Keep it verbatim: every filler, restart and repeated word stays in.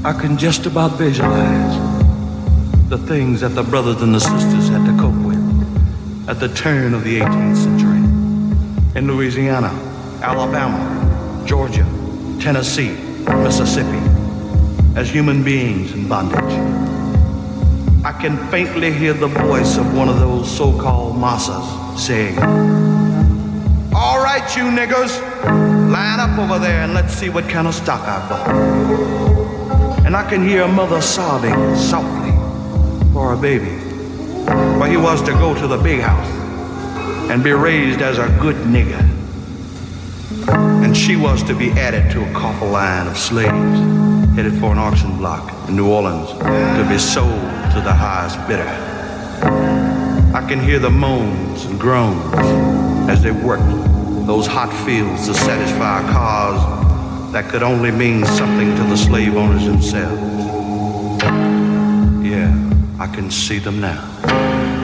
I can just about visualize the things that the brothers and the sisters had to cope with at the turn of the eighteenth century in Louisiana, Alabama, Georgia, Tennessee, Mississippi, as human beings in bondage. I can faintly hear the voice of one of those so-called massas saying, "All right, you niggers, line up over there and let's see what kind of stock I bought." And I can hear a mother sobbing softly for her baby, for he was to go to the big house and be raised as a good nigger. And she was to be added to a coffle line of slaves headed for an auction block in New Orleans to be sold to the highest bidder. I can hear the moans and groans as they worked those hot fields to satisfy a cause that could only mean something to the slave owners themselves. Yeah, I can see them now.